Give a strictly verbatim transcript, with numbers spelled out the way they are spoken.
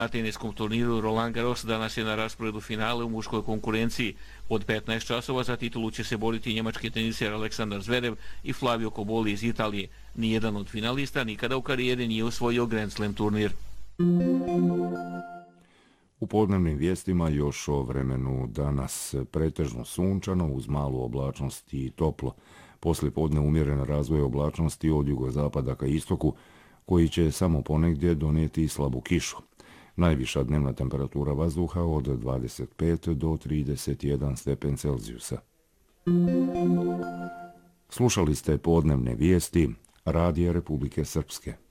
Na teniskom turniru Roland Garros danas je na rasporedu finale u muškoj konkurenciji. Od petnaest časova za titulu će se boriti njemački teniser Aleksandar Zverev i Flavio Cobolli iz Italije. Nijedan od finalista nikada u karijeri nije osvojio Grand Slam turnir. U podnevnim vijestima još o vremenu danas pretežno sunčano uz malu oblačnost i toplo. Poslije podne umjeren razvoj oblačnosti od jugozapada ka istoku koji će samo ponegdje donijeti slabu kišu. Najviša dnevna temperatura vazduha od dvadeset pet do trideset jedan stepen Celzijusa. Slušali ste podnevne vijesti Radija Republike Srpske.